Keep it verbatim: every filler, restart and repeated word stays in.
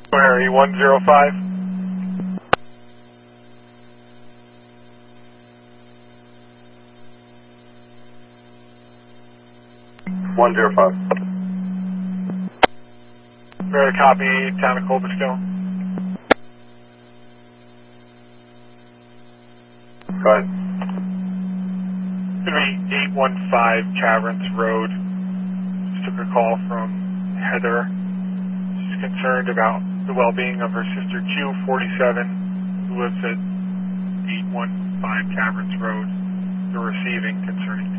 Harry one zero five. one zero five. Very copy, town of Culberstone. Go ahead. It's going to be eight one five Caverns Road. Just took a call from Heather. She's concerned about the well-being of her sister Q forty-seven, who lives at eight one five Caverns Road. They're receiving concerning